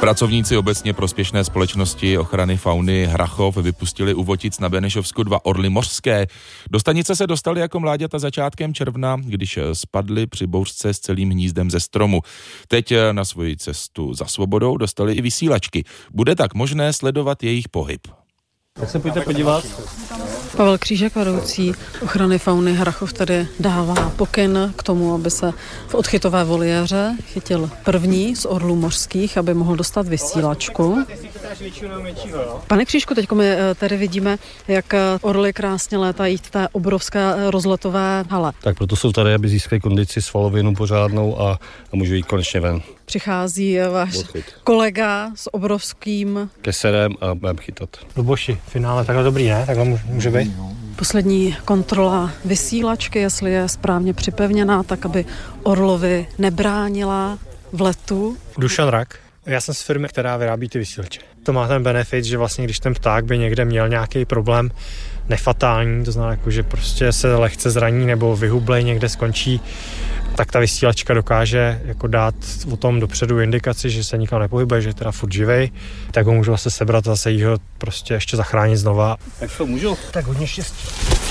Pracovníci obecně prospěšné společnosti ochrany fauny Hrachov vypustili u Votic na Benešovsku 2 orly mořské. Do stanice se dostali jako mláďata začátkem června, když spadli při bouřce s celým hnízdem ze stromu. Teď na svoji cestu za svobodou dostali i vysílačky. Bude tak možné sledovat jejich pohyb. Tak se pojďte podívat. Pavel Křížek, vedoucí ochrany fauny Hrachov, tady dává pokyn k tomu, aby se v odchytové voliéře chytil první z orlů mořských, aby mohl dostat vysílačku. Pane Křížku, teď my tady vidíme, jak orly krásně létají v té obrovské rozletové hale. Tak proto jsou tady, aby získali kondici svalovinu pořádnou a můžou jít konečně ven. Přichází váš kolega s obrovským keserem a budeme chytat. Luboši, finále takhle dobrý, ne? Takhle může být. Poslední kontrola vysílačky, jestli je správně připevněná, tak aby orlovi nebránila v letu. Dušan Rak. Já jsem z firmy, která vyrábí ty vysílače. To má ten benefit, že vlastně když ten pták by někde měl nějaký problém nefatální, to znamená, jako, že prostě se lehce zraní nebo vyhublej, někde skončí, tak ta vysílačka dokáže jako dát o tom dopředu indikaci, že se nikam nepohybuje, že je teda furt živej, tak ho můžu zase sebrat a zase jí ho prostě ještě zachránit znova. Tak to můžu? Tak hodně štěstí.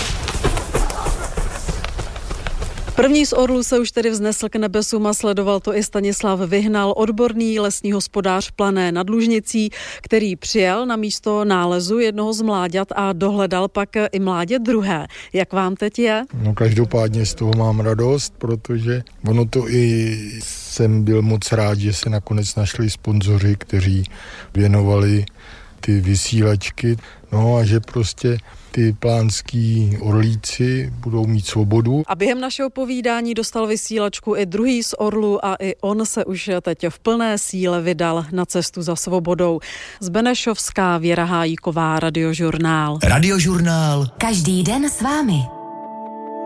První z orlů se už tedy vznesl k nebesům a sledoval to i Stanislav Vyhnal, odborný lesní hospodář Plané nad Lužnicí, který přijel na místo nálezu jednoho z mláďat a dohledal pak i mládě druhé. Jak vám teď je? No každopádně z toho mám radost, protože ono to i jsem byl moc rád, že se nakonec našli sponzoři, kteří věnovali ty vysílačky, no a že prostě ty plánský orlíci budou mít svobodu. A během našeho povídání dostal vysílačku i druhý z orlů a i on se už teď v plné síle vydal na cestu za svobodou. Z Benešovská Věra Hájíková, Radiožurnál. Radiožurnál. Každý den s vámi.